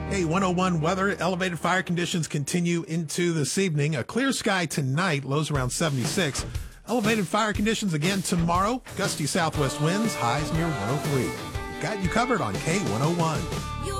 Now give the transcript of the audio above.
Hey, 101 weather. Elevated fire conditions continue into this evening. A clear sky tonight, lows around 76. Elevated fire conditions again tomorrow. Gusty southwest winds, highs near 103. Got you covered on K101.